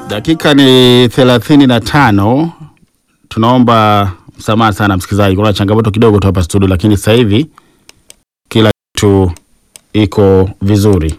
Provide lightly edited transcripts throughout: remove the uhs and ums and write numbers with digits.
Dakika ni 35. Tunaomba msamaha sana msikilizaji, kuna changamoto kidogo tu hapa studio, lakini sasa hivi kila kitu iko vizuri.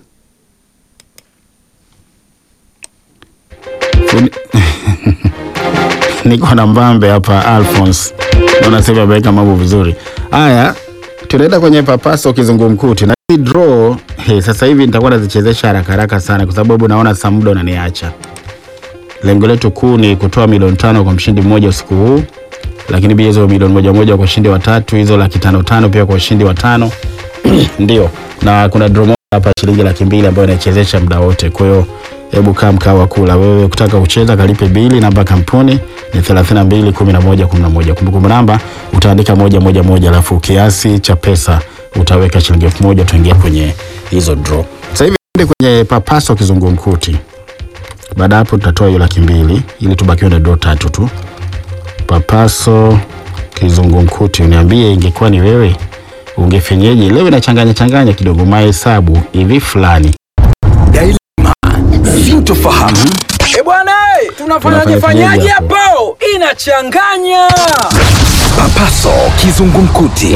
Niko na Mbambe hapa Alphonse. Naona sasa ameweka mambo vizuri. Haya, tunaenda kwenye papaso kizungumkuti. Na hii draw sasa hivi nitakuwa nazichezesha haraka sana kwa sababu naona saa muda unaniacha. Lengo letu kuu ni kutoa milioni 5 kwa mshindi mmoja usiku huu. Lakini pia hizo milioni moja kwa ushindi wa 3, hizo laki 5 pia kwa ushindi wa 5. Ndio. Na kuna draw hapa shilingi 200,000 ambayo inachezesha muda wote. Kwa hiyo hebu kaa mkao wa kula. Wewe ukitaka kucheza kalipe bili, namba kampuni ni 321111. Kumbukumbu namba utaandika 111, alafu kiasi cha pesa utaweka shilingi 1000, tuingia kwenye hizo draw. Sasa hivi ndio kwenye papaso kizungumkuti. Baada hapo tutatoa hiyo 200,000 ili tubakiwe na draw 3 tu. Papaso kizungumkuti, uniambie ingekuwa ni wewe ungefenyeje? Leo inachanganya kidogo mahesabu hivi fulani. Daima sintofahamu. Bwana, tunafanyaje hapo? Inachanganya. Papaso kizungumkuti.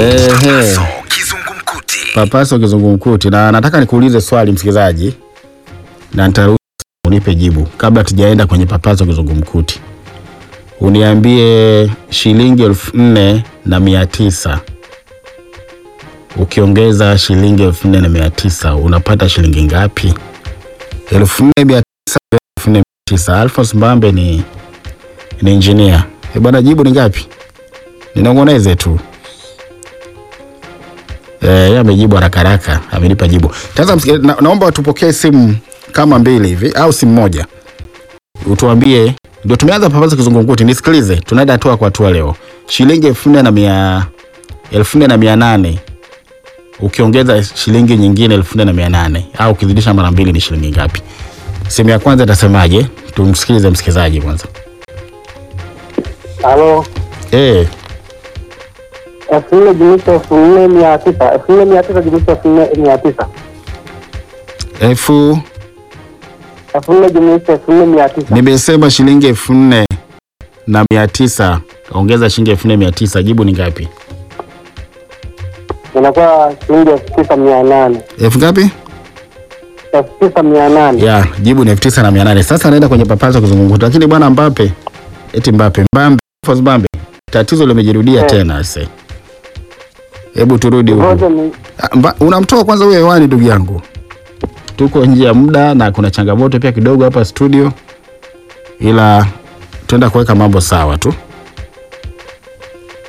Papaso kizungumkuti. Na nataka nikuulize swali msikilizaji, na nitaruhusu unipe jibu kabla tujaenda kwenye papaso kizungumkuti. Uniambie shilingi 4,900 ukiongeza shilingi 4,900 unapata shilingi ngapi? 4,900 4,900. Alphonse Mbambe ni engineer. Bwana, jibu ni ngapi? Ninongoneze tu. Yeye amejibu haraka, amenipa jibu. Sasa naomba tupokee simu kama 2 hivi au simu moja. Utuambie, ndio tumeanza papaso kizungumkuti. Nisikilize, tunaenda hatua kwa hatua leo. Shilingi 4,800 ukiongeza shilingi nyingine 4,800 au ukizidisha mara 2 ni shilingi ngapi? Simu ya kwanza itasemaje? Tumsikilize msikilizaji kwanza. Halo. 4,900 jumlisha 4,900. 4,900 jumlisha 4,900. 4,000 jumlisha 4,900. Nimesema shilingi 4,900 ongeza shilingi 4,900, jibu ni ngapi? Inakuwa shilingi 9,800. Ngapi? 9,800. Ya, jibu ni 9,800. Sasa naenda kwenye papaso kizungumkuti. Lakini bwana Mbambe, Mbambe, tatizo limejirudia tena sasa. Hebu turudi huko. Unamtoa kwanza huyo hewani ndugu yangu. Tuko nje ya muda na kuna changamoto pia kidogo hapa studio. Ila tuenda kuweka mambo sawa tu.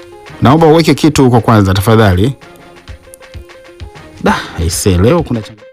Naomba uweke kitu huko kwanza tafadhali. Leo kuna changamoto.